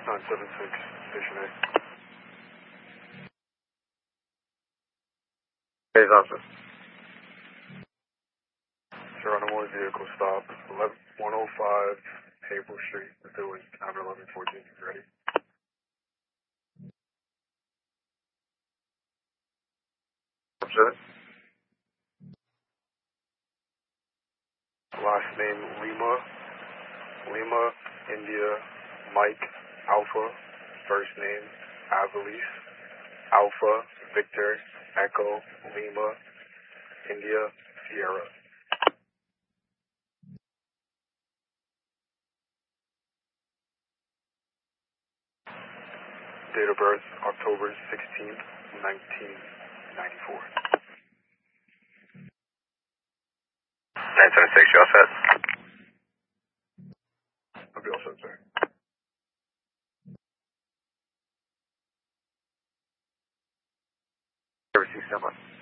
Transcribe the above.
976, Station A. Hey, officer. Geronimo vehicle stop, 105 Havel Street. We're doing after 1114. You ready? Sir? Last name Lima, India, Mike, Alpha. First name Avalis, Alpha, Victor, Echo, Lima, India, Sierra. Date of birth, October 16th, 1994. 976, you all set? I'll be all set, sir. Service 6 stand by.